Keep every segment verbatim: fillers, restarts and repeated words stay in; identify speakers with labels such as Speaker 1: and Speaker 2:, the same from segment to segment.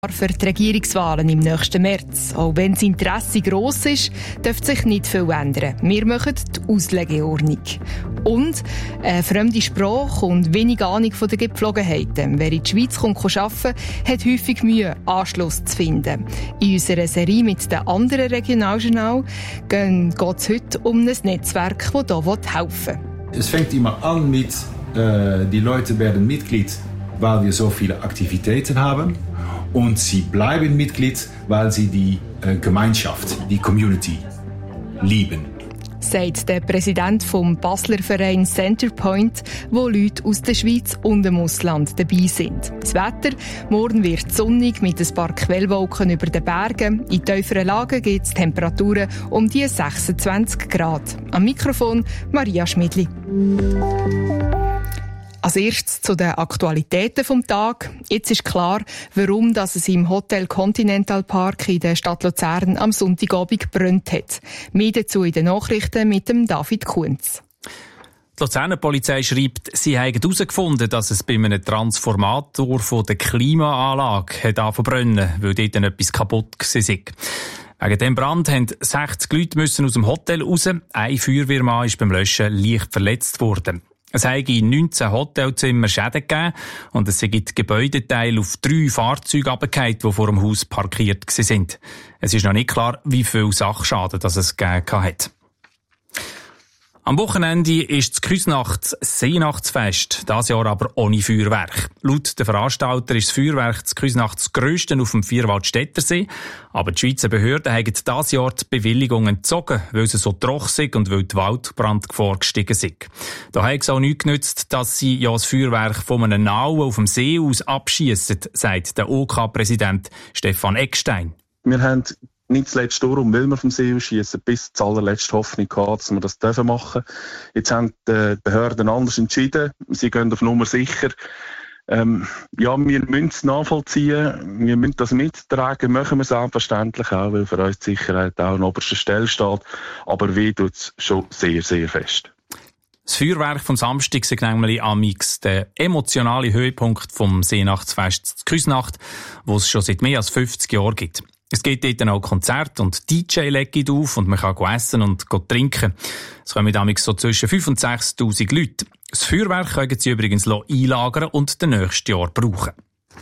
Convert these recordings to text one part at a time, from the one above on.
Speaker 1: Für die Regierungswahlen im nächsten März. Auch wenn das Interesse gross ist, dürfte sich nicht viel ändern. Wir machen die Auslegeordnung. Und eine fremde Sprache und wenig Ahnung von den Gepflogenheiten. Wer in die Schweiz kommt arbeiten, hat häufig Mühe, Anschluss zu finden. In unserer Serie mit den anderen Regionaljournalen geht es heute um ein Netzwerk, das hier helfen will.
Speaker 2: Es fängt immer an mit, äh, die Leute werden Mitglied, weil wir so viele Aktivitäten haben. Und sie bleiben Mitglied, weil sie die äh, Gemeinschaft, die Community lieben.
Speaker 1: Sagt der Präsident vom Basler Verein Centerpoint, wo Leute aus der Schweiz und dem Ausland dabei sind. Das Wetter: morgen wird sonnig mit ein paar Quellwolken über den Bergen. In tieferen Lagen gibt es Temperaturen um die sechsundzwanzig Grad. Am Mikrofon Maria Schmidli. Als erstes zu den Aktualitäten vom Tag. Jetzt ist klar, warum dass es im Hotel Continental Park in der Stadt Luzern am Sonntagabend gebrannt hat. Mehr dazu in den Nachrichten mit dem David Kunz.
Speaker 3: Die Luzerner Polizei schreibt, sie haben herausgefunden, dass es bei einem Transformator von der Klimaanlage hat angefangen zu brennen, weil dort etwas kaputt war. Wegen dem Brand mussten sechzig Leute müssen aus dem Hotel raus. Ein Feuerwehrmann ist beim Löschen leicht verletzt worden. Es habe in neunzehn Hotelzimmern Schäden gegeben und es sind Gebäudeteile auf drei Fahrzeuge runtergefallen, die vor dem Haus parkiert waren. Es ist noch nicht klar, wie viel Sachschaden das es gegeben hat. Am Wochenende ist das Küsnachts-Seenachtsfest, dieses Jahr aber ohne Feuerwerk. Laut den Veranstalter ist das Feuerwerk des Küsnachts das grösste auf dem Vierwaldstättersee. Aber die Schweizer Behörden haben dieses Jahr die Bewilligung entzogen, weil es so trocken sei und weil die Waldbrandgefahr gestiegen sei. Da hat es auch nichts genützt, dass sie ja das Feuerwerk von einem Nauen auf dem See aus abschiessen, sagt der O K-Präsident Stefan Eckstein.
Speaker 4: Wir haben nicht zuletzt darum, weil wir vom See ausschiessen, bis zur allerletzten Hoffnung gehabt, dass wir das dürfen machen. Jetzt haben die Behörden anders entschieden. Sie gehen auf Nummer sicher. Ähm, ja, wir müssen es nachvollziehen. Wir müssen das mittragen. Machen wir selbstverständlich auch, weil für uns die Sicherheit auch an oberster Stelle steht. Aber weh tut es schon sehr, sehr fest.
Speaker 3: Das Feuerwerk vom Samstag ist nämlich amix der emotionale Höhepunkt vom Seenachtsfest Küsnacht, wo es schon seit mehr als fünfzig Jahren gibt. Es gibt dort auch Konzerte und D J-Legit auf und man kann essen und trinken. Es kommen damit so zwischen fünftausend und sechstausend Leute. Das Feuerwerk können sie übrigens einlagern und den nächsten Jahr brauchen.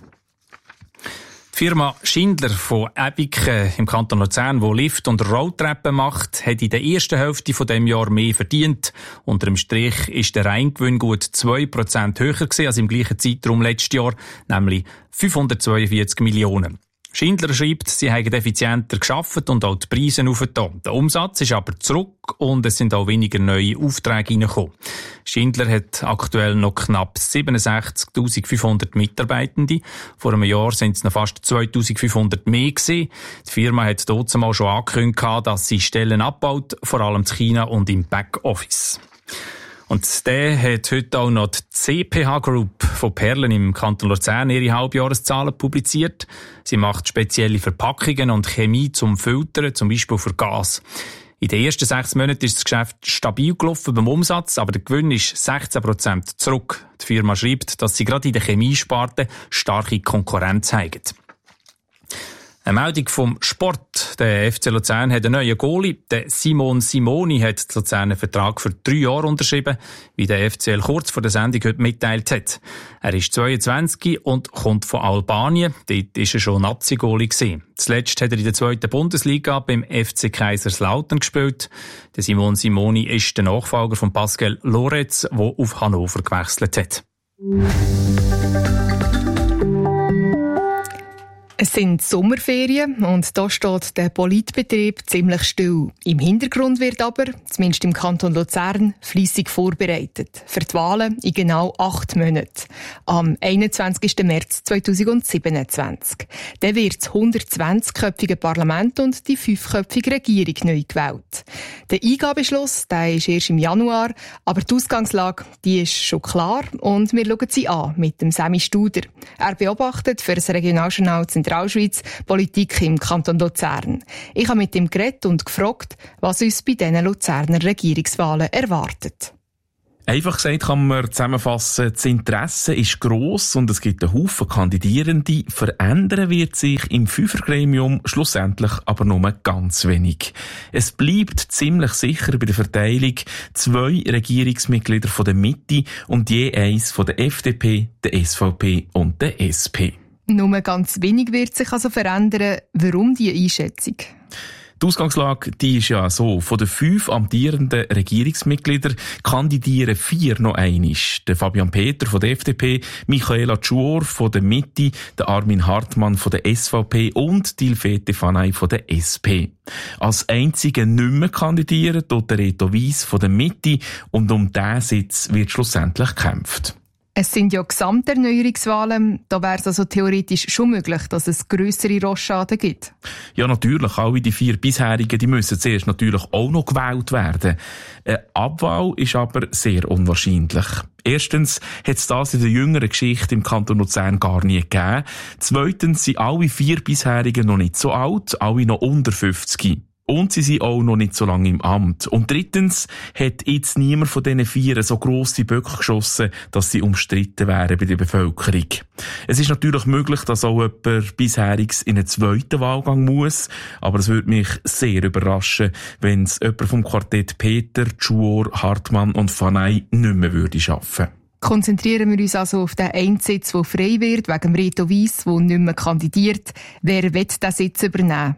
Speaker 3: Die Firma Schindler von Ebiken im Kanton Luzern, die Lift- und Rolltreppen macht, hat in der ersten Hälfte von dem Jahr mehr verdient. Unter dem Strich ist der Reingewinn gut zwei Prozent höher gewesen als im gleichen Zeitraum letztes Jahr, nämlich fünfhundertzweiundvierzig Millionen. Schindler schreibt, sie haben effizienter gearbeitet und auch die Preise aufgetan. Der Umsatz ist aber zurück und es sind auch weniger neue Aufträge reingekommen. Schindler hat aktuell noch knapp siebenundsechzigtausendfünfhundert Mitarbeitende. Vor einem Jahr sind es noch fast zweitausendfünfhundert mehr gewesen. Die Firma hat dort mal schon angekündigt, dass sie Stellen abbaut, vor allem in China und im Backoffice. Und der hat heute auch noch die C P H Group von Perlen im Kanton Luzern ihre Halbjahreszahlen publiziert. Sie macht spezielle Verpackungen und Chemie zum Filtern, zum Beispiel für Gas. In den ersten sechs Monaten ist das Geschäft stabil gelaufen beim Umsatz, aber der Gewinn ist sechzehn Prozent zurück. Die Firma schreibt, dass sie gerade in der Chemiesparte starke Konkurrenz haben. Eine Meldung vom Sport. Der F C Luzern hat einen neuen Goalie. Der Simon Simoni hat den Luzern einen Vertrag für drei Jahre unterschrieben, wie der F C L kurz vor der Sendung heute mitteilt hat. Er ist zweiundzwanzig und kommt von Albanien. Dort war er schon Nazi-Goalie gewesen. Zuletzt hat er in der zweiten Bundesliga beim F C Kaiserslautern gespielt. Der Simon Simoni ist der Nachfolger von Pascal Loretz, der auf Hannover gewechselt hat.
Speaker 1: Es sind Sommerferien und da steht der Politbetrieb ziemlich still. Im Hintergrund wird aber, zumindest im Kanton Luzern, fleissig vorbereitet. Für die Wahlen in genau acht Monaten. Am einundzwanzigsten März zweitausendsiebenundzwanzig. Dann wird das hundertzwanzigköpfige Parlament und die fünfköpfige Regierung neu gewählt. Der Eingabeschluss, der ist erst im Januar, aber die Ausgangslage, die ist schon klar und wir schauen sie an mit dem Semi Studer. Er beobachtet für das Regionaljournal Zentralschweiz Politik im Kanton Luzern. Ich habe mit ihm geredet und gefragt, was uns bei diesen Luzerner Regierungswahlen erwartet.
Speaker 5: Einfach gesagt kann man zusammenfassen, das Interesse ist gross und es gibt einen Haufen Kandidierende. Verändern wird sich im Fünfergremium schlussendlich aber nur ganz wenig. Es bleibt ziemlich sicher bei der Verteilung zwei Regierungsmitglieder von der Mitte und je eins von der F D P, der S V P und der S P.
Speaker 1: Nur ganz wenig wird sich also verändern. Warum diese Einschätzung?
Speaker 5: Die Ausgangslage, die ist ja so. Von den fünf amtierenden Regierungsmitgliedern kandidieren vier noch einmal. Der Fabian Peter von der F D P, Michaela Tschur von der Mitte, der Armin Hartmann von der S V P und Dilfete Fanay von der S P. Als einziger nicht mehr kandidieren tut der Reto Weiss von der Mitte und um diesen Sitz wird schlussendlich gekämpft.
Speaker 1: Es sind ja Gesamterneuerungswahlen. Da wäre es also theoretisch schon möglich, dass es grössere Rochaden gibt.
Speaker 5: Ja, natürlich. Alle die vier bisherigen, die müssen zuerst natürlich auch noch gewählt werden. Eine Abwahl ist aber sehr unwahrscheinlich. Erstens hat es das in der jüngeren Geschichte im Kanton Luzern gar nie gegeben. Zweitens sind alle vier bisherigen noch nicht so alt, alle noch unter fünfzig. Und sie sind auch noch nicht so lange im Amt. Und drittens hat jetzt niemand von diesen vier so grosse Böcke geschossen, dass sie umstritten wären bei der Bevölkerung. Es ist natürlich möglich, dass auch jemand bisheriges in einen zweiten Wahlgang muss, aber es würde mich sehr überraschen, wenn es jemand vom Quartett Peter, Tschur, Hartmann und Fanay nicht mehr würde schaffen.
Speaker 1: Konzentrieren wir uns also auf den einen Sitz, der frei wird, wegen Reto Weiss, der nicht mehr kandidiert. Wer will diesen Sitz übernehmen?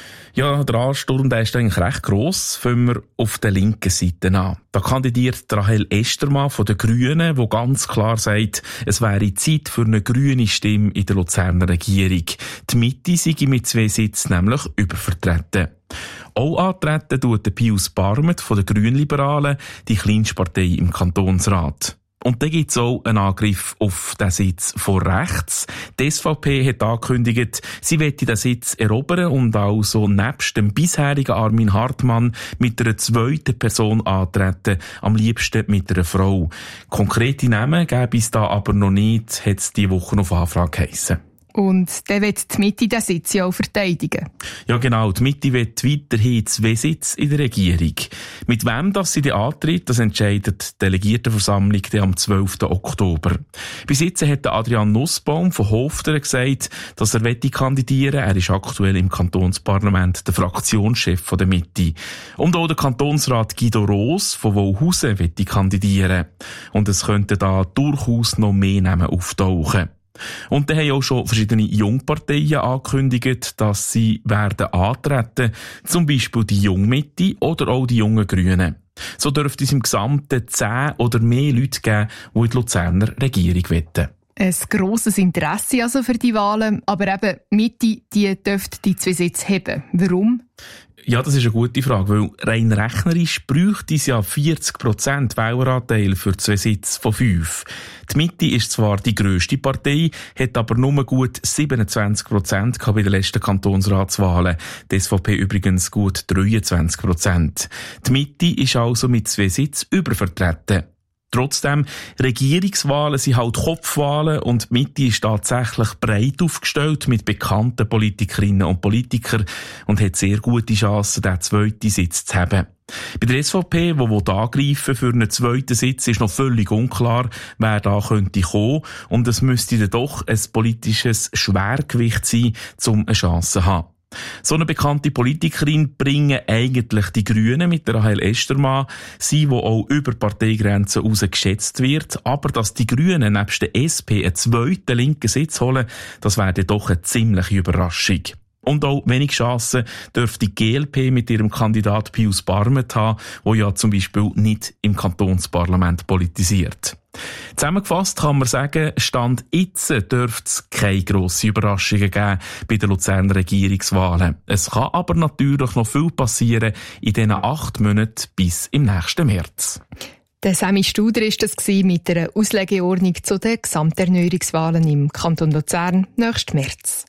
Speaker 5: Ja, der Ansturm, der ist eigentlich recht gross. Fangen wir auf der linken Seite an. Da kandidiert Rahel Estermann von den Grünen, die ganz klar sagt, es wäre Zeit für eine grüne Stimme in der Luzerner Regierung. Die Mitte sei mit zwei Sitzen nämlich übervertreten. Auch antreten tut Pius Barmet von den Grünliberalen, die kleinste Partei im Kantonsrat. Und dann gibt's auch einen Angriff auf den Sitz von rechts. Die S V P hat angekündigt, sie möchte den Sitz erobern und also nebst dem bisherigen Armin Hartmann mit einer zweiten Person antreten, am liebsten mit einer Frau. Konkrete Namen gäbe es da aber noch nicht, hat es diese Woche auf Anfrage geheissen.
Speaker 1: Und der wird die Mitte den Sitz ja auch verteidigen.
Speaker 5: Ja genau, die Mitte wird weiterhin zwei Sitze in der Regierung. Mit wem das sie dann antritt, das entscheidet die Delegiertenversammlung am zwölften Oktober. Bis jetzt hat Adrian Nussbaum von Hofter gesagt, dass er kandidieren will. Er ist aktuell im Kantonsparlament der Fraktionschef der Mitte. Und auch der Kantonsrat Guido Roos von Wolhausen will kandidieren. Und es könnten da durchaus noch mehr Namen auftauchen. Und dann haben auch schon verschiedene Jungparteien angekündigt, dass sie werden antreten, zum Beispiel die Jungmitte oder auch die jungen Grünen. So dürfte es im Gesamten zehn oder mehr Leute geben, die in die Luzerner Regierung wollen.
Speaker 1: Ein grosses Interesse also für die Wahlen, aber eben Mitte, die dürfte die zwei Sitze haben. Warum?
Speaker 5: Ja, das ist eine gute Frage, weil rein rechnerisch bräuchte es ja vierzig Prozent Wähleranteil für zwei Sitze von fünf. Die Mitte ist zwar die grösste Partei, hat aber nur gut siebenundzwanzig Prozent bei den letzten Kantonsratswahlen. Die S V P übrigens gut dreiundzwanzig Prozent. Die Mitte ist also mit zwei Sitzen übervertreten. Trotzdem, Regierungswahlen sind halt Kopfwahlen und die Mitte ist tatsächlich breit aufgestellt mit bekannten Politikerinnen und Politikern und hat sehr gute Chancen, den zweiten Sitz zu haben. Bei der S V P, die angreifen für einen zweiten Sitz, ist noch völlig unklar, wer da könnte kommen. Und es müsste dann doch ein politisches Schwergewicht sein, um eine Chance zu haben. So eine bekannte Politikerin bringen eigentlich die Grünen mit der Rahel Estermann, sie, die auch über Parteigrenzen hinaus geschätzt wird. Aber dass die Grünen nebst der S P einen zweiten linken Sitz holen, das wäre doch eine ziemliche Überraschung. Und auch wenig Chancen dürfte die G L P mit ihrem Kandidat Pius Barmet haben, der ja zum Beispiel nicht im Kantonsparlament politisiert. Zusammengefasst kann man sagen, Stand jetzt dürfte es keine grossen Überraschungen geben bei den Luzerner Regierungswahlen. Es kann aber natürlich noch viel passieren in diesen acht Monaten bis im nächsten März.
Speaker 1: Der Sammy Studer war das mit einer Auslegeordnung zu den Gesamterneuerungswahlen im Kanton Luzern nächsten März.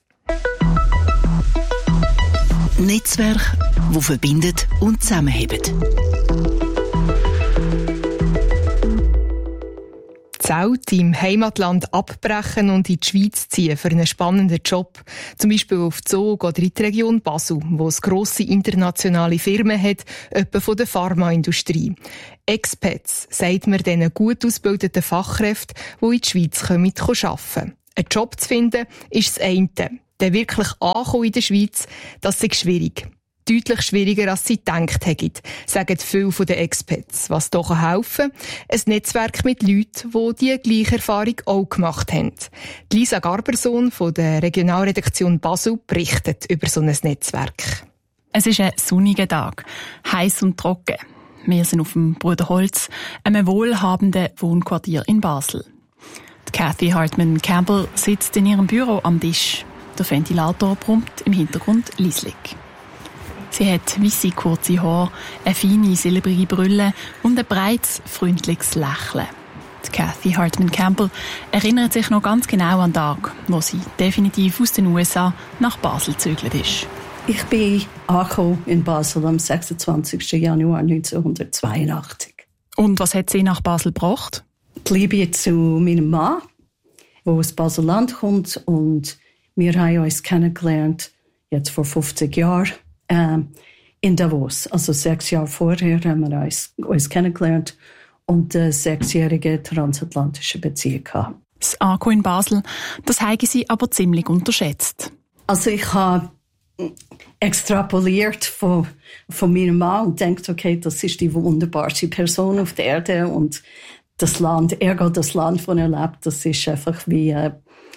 Speaker 6: Netzwerk, das verbindet und zusammenhält.
Speaker 1: Zelt im Heimatland abbrechen und in die Schweiz ziehen für einen spannenden Job. Zum Beispiel auf Zug oder in die Region Basel, wo es grosse internationale Firmen hat, etwa von der Pharmaindustrie. Expats, sagt man diesen gut ausgebildeten Fachkräften, die in die Schweiz kommen, arbeiten können. Einen Job zu finden, ist das eine. Der wirklich ankommen in der Schweiz, das ist schwierig. Deutlich schwieriger, als sie gedacht hätten, sagen viele von den Expats. Was doch helfen kann, ein Netzwerk mit Leuten, die die gleiche Erfahrung auch gemacht haben. Lisa Garbersohn von der Regionalredaktion Basel berichtet über so ein Netzwerk.
Speaker 7: Es ist ein sonniger Tag, heiß und trocken. Wir sind auf dem Bruderholz, einem wohlhabenden Wohnquartier in Basel. Die Cathy Hartman Campbell sitzt in ihrem Büro am Tisch. Der Ventilator brummt im Hintergrund leislich. Sie hat weisse, kurze Haare, eine feine, silbrige Brille und ein breites, freundliches Lächeln. Die Cathy Hartman Campbell erinnert sich noch ganz genau an den Tag, wo sie definitiv aus den U S A nach Basel gezögert ist.
Speaker 8: Ich bin angekommen in Basel am sechsundzwanzigsten Januar neunzehnhundertzweiundachtzig.
Speaker 7: Und was hat sie nach Basel gebracht?
Speaker 8: Die Liebe zu meinem Mann, der aus Basel-Land kommt. Und wir haben uns kennengelernt, jetzt vor fünfzig Jahren, äh, in Davos. Also sechs Jahre vorher haben wir uns, uns kennengelernt und eine sechsjährige transatlantische Beziehung gehabt.
Speaker 7: Das Ankommen in Basel, das haben sie aber ziemlich unterschätzt.
Speaker 8: Also ich habe extrapoliert von, von meinem Mann und denkt, okay, das ist die wunderbarste Person auf der Erde und das Land, er geht das Land, wo er lebt, das ist einfach wie äh,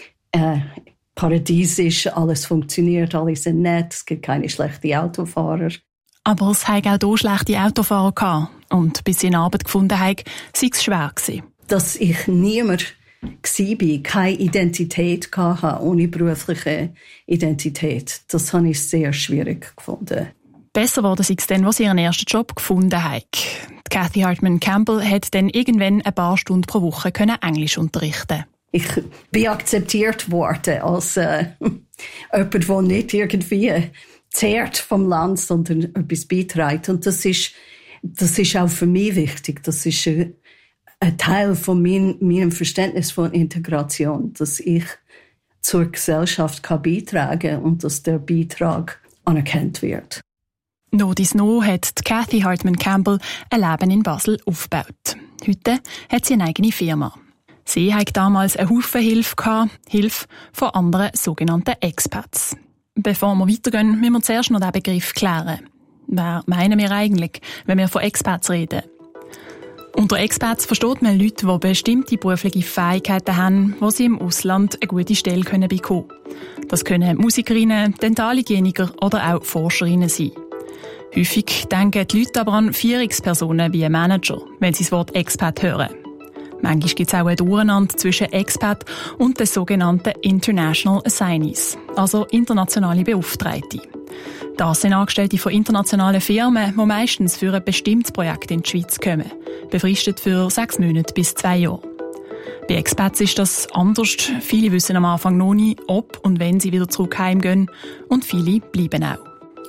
Speaker 8: äh, paradiesisch, alles funktioniert, alle sind nett, es gibt keine schlechten Autofahrer.
Speaker 7: Aber es hatten auch hier schlechte Autofahrer gehabt. Und bis sie eine Arbeit gefunden haben, sei es schwer gewesen.
Speaker 8: Dass ich niemand war, keine Identität hatte, ohne berufliche Identität, das habe ich sehr schwierig gefunden.
Speaker 7: Besser wurde es dann, als sie ihren ersten Job gefunden haben. Cathy Hartman Campbell hat dann irgendwann ein paar Stunden pro Woche Englisch unterrichten.
Speaker 8: Ich bin akzeptiert worden als äh, jemand, der nicht irgendwie zehrt vom Land, sondern etwas beiträgt. Und das ist, das ist auch für mich wichtig. Das ist ein, ein Teil von mein, meinem Verständnis von Integration, dass ich zur Gesellschaft kann beitragen kann und dass der Beitrag anerkannt wird.
Speaker 7: No dies no hat Cathy Hartman Campbell ein Leben in Basel aufgebaut. Heute hat sie eine eigene Firma. Sie hatte damals eine Haufen Hilfe gehabt, Hilfe von anderen sogenannten Expats. Bevor wir weitergehen, müssen wir zuerst noch den Begriff klären. Wer meinen wir eigentlich, wenn wir von Expats reden? Unter Expats versteht man Leute, die bestimmte berufliche Fähigkeiten haben, wo sie im Ausland eine gute Stelle bekommen können. Das können Musikerinnen, Dentalhygieniker oder auch Forscherinnen sein. Häufig denken die Leute aber an Führungspersonen wie Manager, wenn sie das Wort Expat hören. Manchmal gibt es auch ein Durcheinander zwischen Expat und den sogenannten International Assignees, also internationale Beauftragte. Das sind Angestellte von internationalen Firmen, die meistens für ein bestimmtes Projekt in die Schweiz kommen, befristet für sechs Monate bis zwei Jahre. Bei Expats ist das anders. Viele wissen am Anfang noch nicht, ob und wenn sie wieder zurück heimgehen, und viele bleiben auch.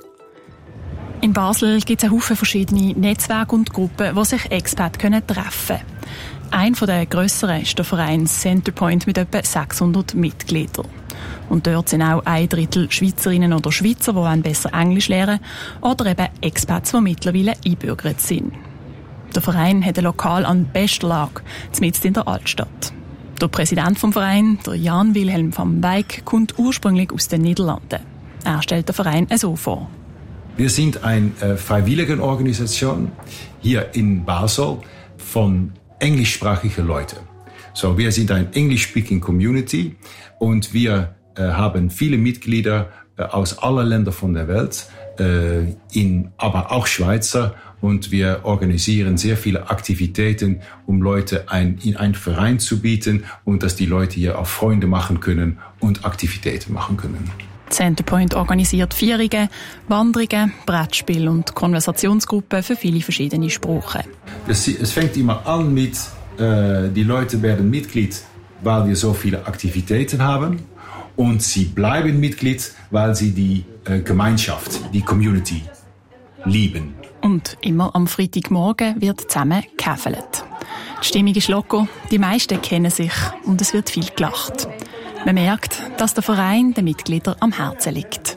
Speaker 7: In Basel gibt es einen Haufen verschiedene Netzwerke und Gruppen, wo sich Expats treffen können. Ein von den grösseren ist der Verein Centerpoint mit etwa sechshundert Mitgliedern. Und dort sind auch ein Drittel Schweizerinnen oder Schweizer, die besser Englisch lernen wollen, oder eben Expats, die mittlerweile eingebürgert sind. Der Verein hat ein Lokal an bester Lage, mitten in der Altstadt. Der Präsident vom Verein, der Jan Wilhelm van Weyck, kommt ursprünglich aus den Niederlanden. Er stellt den Verein so vor.
Speaker 2: Wir sind eine äh, freiwillige Organisation hier in Basel von englischsprachigen Leuten. So, wir sind eine English-speaking Community und wir äh, haben viele Mitglieder äh, aus allen Ländern von der Welt, äh, in, aber auch Schweizer, und wir organisieren sehr viele Aktivitäten, um Leute ein, in einen Verein zu bieten und dass die Leute hier auch Freunde machen können und Aktivitäten machen können.
Speaker 7: Centerpoint organisiert Feierungen, Wanderungen, Brettspiele und Konversationsgruppen für viele verschiedene Sprachen.
Speaker 2: Es, es fängt immer an mit, äh, die Leute werden Mitglied, weil wir so viele Aktivitäten haben, und sie bleiben Mitglied, weil sie die äh, Gemeinschaft, die Community lieben.
Speaker 7: Und immer am Freitagmorgen wird zusammen gekäfelt. Die Stimmung ist locker, die meisten kennen sich und es wird viel gelacht. Man merkt, dass der Verein den Mitgliedern am Herzen liegt.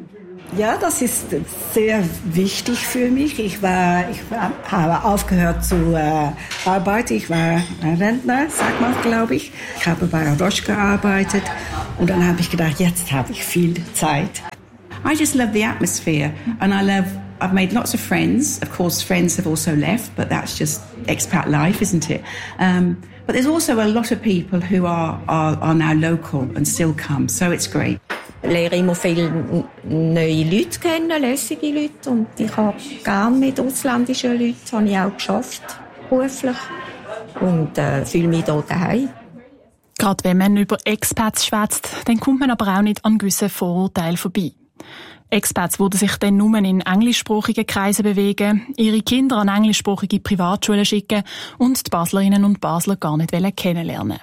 Speaker 8: Ja, das ist sehr wichtig für mich. Ich war, ich war, habe aufgehört zu äh, arbeiten. Ich war Rentner, sagt man, glaube ich. Ich habe bei Roche gearbeitet und dann habe ich gedacht, jetzt habe ich viel Zeit.
Speaker 9: I just love the atmosphere and I love, I've made lots of friends. Of course, friends have also left, but that's just expat life, isn't it? Um, but there's also a lot of people who are, are, are now local and still come, so it's great.
Speaker 10: Ich lerne immer viele neue Leute kennen, lässige Leute. Und ich habe gerne mit ausländischen Leuten, das habe ich auch geschafft, beruflich. Und äh, fühle mich hier daheim.
Speaker 7: Gerade wenn man über Expats schwätzt, dann kommt man aber auch nicht an gewissen Vorurteilen vorbei. Expats würden sich dann nur in englischsprachigen Kreisen bewegen, ihre Kinder an englischsprachige Privatschulen schicken und die Baslerinnen und Basler gar nicht kennenlernen.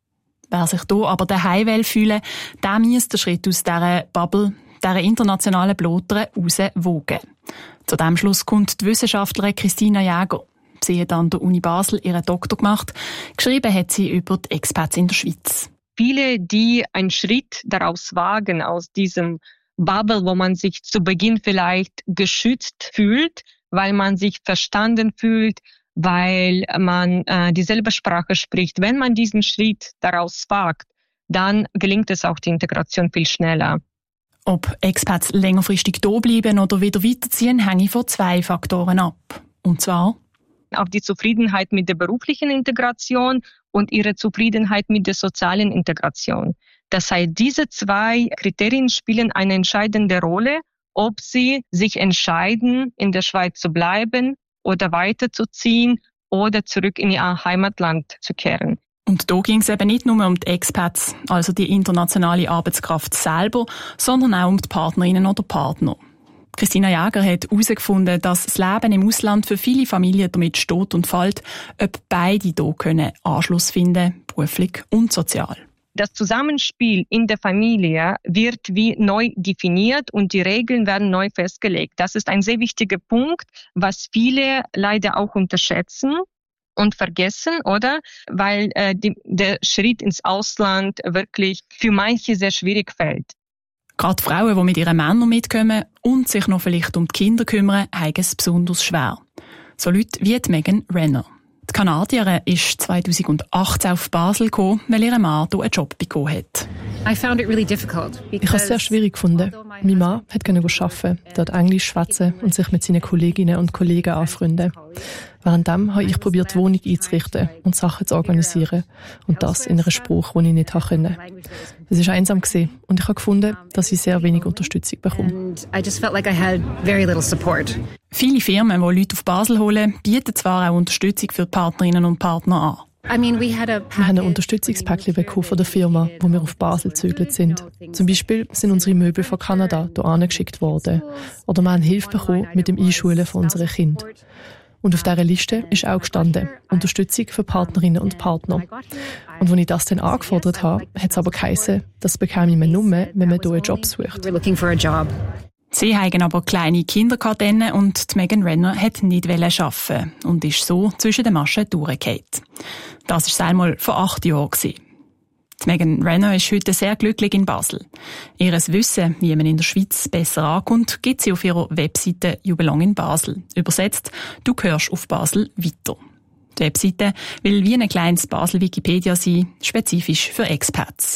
Speaker 7: Wer sich hier aber daheim fühlen will, der muss den Schritt aus dieser Bubble, dieser internationalen Blotere, rauswagen. Zu diesem Schluss kommt die Wissenschaftlerin Christina Jäger. Sie hat an der Uni Basel ihren Doktor gemacht. Geschrieben hat sie über die Expats in der Schweiz.
Speaker 11: Viele, die einen Schritt daraus wagen, aus diesem Bubble, wo man sich zu Beginn vielleicht geschützt fühlt, weil man sich verstanden fühlt, weil man äh, dieselbe Sprache spricht. Wenn man diesen Schritt daraus wagt, dann gelingt es auch die Integration viel schneller.
Speaker 7: Ob Expats längerfristig da bleiben oder wieder weiterziehen, hängt von zwei Faktoren ab. Und zwar
Speaker 11: auf die Zufriedenheit mit der beruflichen Integration und ihre Zufriedenheit mit der sozialen Integration. Das heißt, diese zwei Kriterien spielen eine entscheidende Rolle, ob sie sich entscheiden, in der Schweiz zu bleiben oder weiterzuziehen oder zurück in ihr Heimatland zu kehren.
Speaker 7: Und da ging es eben nicht nur um die Expats, also die internationale Arbeitskraft selber, sondern auch um die Partnerinnen oder Partner. Christina Jäger hat herausgefunden, dass das Leben im Ausland für viele Familien damit steht und fällt, ob beide hier können Anschluss finden, beruflich und sozial.
Speaker 11: Das Zusammenspiel in der Familie wird wie neu definiert und die Regeln werden neu festgelegt. Das ist ein sehr wichtiger Punkt, was viele leider auch unterschätzen und vergessen, oder? Weil äh, die, der Schritt ins Ausland wirklich für manche sehr schwierig fällt.
Speaker 7: Gerade Frauen, die mit ihren Männern mitkommen und sich noch vielleicht um die Kinder kümmern, haben es besonders schwer. So Leute wie Megan Renner. Die Kanadierin ist zweitausendachtzehn auf Basel gekommen, weil ihr Mann hier einen Job bekommen hat.
Speaker 12: Ich habe es sehr schwierig gefunden. Mein Mann konnte arbeiten, dort Englisch schwätzen und sich mit seinen Kolleginnen und Kollegen anfreunden. Währenddem habe ich probiert, die Wohnung einzurichten und Sachen zu organisieren. Und das in einer Sprache, die ich nicht konnte. Es war einsam und ich habe gefunden, dass ich sehr wenig Unterstützung bekomme.
Speaker 7: Viele Firmen, die Leute auf Basel holen, bieten zwar auch Unterstützung für die Partnerinnen und Partner an.
Speaker 12: Wir haben ein Unterstützungspäckchen bekommen von der Firma, wo wir auf Basel gezögert sind. Zum Beispiel sind unsere Möbel von Kanada hierher geschickt worden. Oder wir haben Hilfe bekommen mit dem Einschulen von unseren Kindern. Und auf dieser Liste ist auch gestanden, Unterstützung für Partnerinnen und Partner. Und als ich das dann angefordert habe, hat es aber geheißen, das bekäme man nur, wenn man hier einen Job sucht.
Speaker 7: Sie hatten aber kleine Kinder und Megan Renner wollte nicht arbeiten und ist so zwischen den Maschen durchgefallen. Das war einmal vor acht Jahren. Die Megan Renner ist heute sehr glücklich in Basel. Ihres Wissen, wie man in der Schweiz besser ankommt, gibt sie auf ihrer Webseite You Belong in Basel. Übersetzt, du gehörst auf Basel weiter. Die Webseite will wie ein kleines Basel-Wikipedia sein, spezifisch für Expats.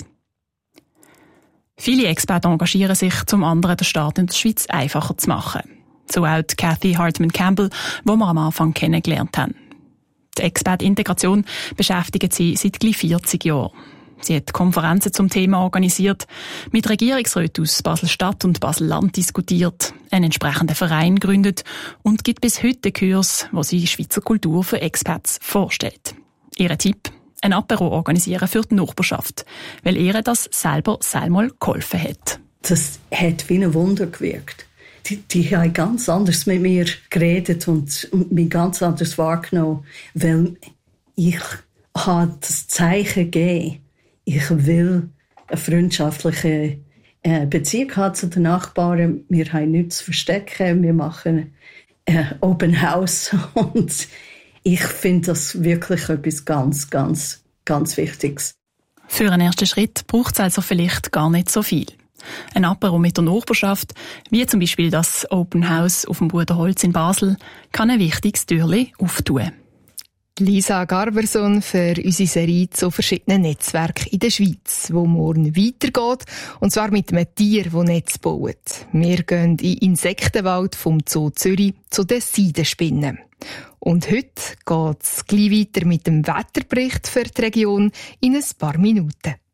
Speaker 7: Viele Expats engagieren sich, zum anderen den Start in der Schweiz einfacher zu machen. So auch die Cathy Hartman Campbell, die wir am Anfang kennengelernt haben. Die Expat-Integration beschäftigt sie seit gleich vierzig Jahren. Sie hat Konferenzen zum Thema organisiert, mit Regierungsräten aus Basel-Stadt und Basel-Land diskutiert, einen entsprechenden Verein gegründet und gibt bis heute Kurs, wo sie die Schweizer Kultur für Expats vorstellt. Ihr Tipp? Ein Apero organisieren für die Nachbarschaft, weil ihr das selber selber geholfen hat.
Speaker 8: Das hat wie ein Wunder gewirkt. Die, die haben ganz anders mit mir geredet und mich ganz anders wahrgenommen, weil ich habe das Zeichen gegeben, ich will eine freundschaftliche Beziehung haben zu den Nachbarn. Wir haben nichts zu verstecken, wir machen Open House und ich finde das wirklich etwas ganz, ganz, ganz Wichtiges.
Speaker 7: Für einen ersten Schritt braucht es also vielleicht gar nicht so viel. Ein Apero mit der Nachbarschaft, wie zum Beispiel das Open House auf dem Bruderholz in Basel, kann ein wichtiges Türchen auftun.
Speaker 1: Lisa Garberson für unsere Serie zu verschiedenen Netzwerken in der Schweiz, wo morgen weitergeht, und zwar mit einem Tier, das Netz baut. Wir gehen in den Insektenwald vom Zoo Zürich zu den Seidenspinnen. Und heute geht es gleich weiter mit dem Wetterbericht für die Region in ein paar Minuten.